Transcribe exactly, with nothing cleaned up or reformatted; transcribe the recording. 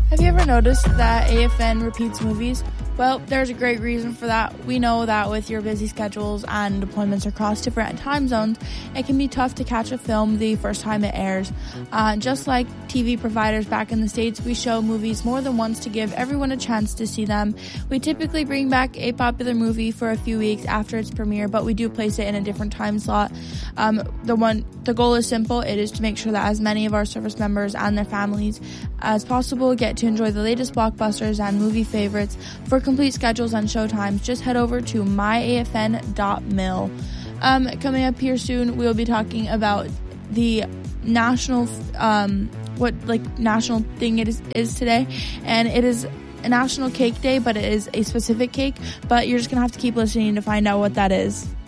Have you ever noticed that A F N repeats movies? Well, there's a great reason for that. We know that with your busy schedules and deployments across different time zones, it can be tough to catch a film the first time it airs. Uh, just like T V providers back in the States, we show movies more than once to give everyone a chance to see them. We typically bring back a popular movie for a few weeks after its premiere, but we do place it in a different time slot. Um, the one, the goal is simple. It is to make sure that as many of our service members and their families as possible get to enjoy the latest blockbusters and movie favorites. For complete schedules and showtimes, just head over to my a f n dot mil. Um, coming up here soon, we'll be talking about the national, um, what like national thing it is, is today, and it is a National Cake Day, but it is a specific cake, but you're just gonna have to keep listening to find out what that is.